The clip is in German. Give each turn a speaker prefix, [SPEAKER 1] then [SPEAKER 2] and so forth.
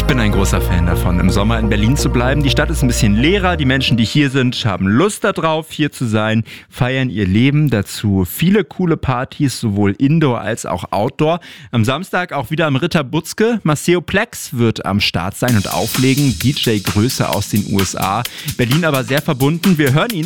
[SPEAKER 1] Ich bin ein großer Fan davon, im Sommer in Berlin zu bleiben. Die Stadt ist ein bisschen leerer, die Menschen, die hier sind, haben Lust darauf, hier zu sein, feiern ihr Leben. Dazu viele coole Partys, sowohl Indoor als auch Outdoor. Am Samstag auch wieder am Ritter Butzke. Maceo Plex wird am Start sein und auflegen. DJ Größe aus den USA. Berlin aber sehr verbunden. Wir hören ihn.